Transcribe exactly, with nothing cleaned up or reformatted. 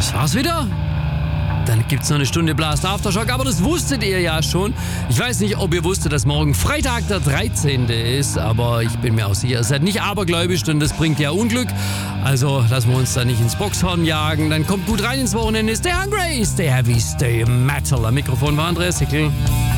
Das war's wieder. Dann gibt's noch eine Stunde Blast Aftershock, aber das wusstet ihr ja schon. Ich weiß nicht, ob ihr wusstet, dass morgen Freitag der dreizehnte ist, aber ich bin mir auch sicher, ihr seid nicht abergläubisch, denn das bringt ja Unglück. Also lassen wir uns da nicht ins Boxhorn jagen. Dann kommt gut rein ins Wochenende. Stay hungry, stay heavy, stay metal. Am Mikrofon war Andreas Hickel.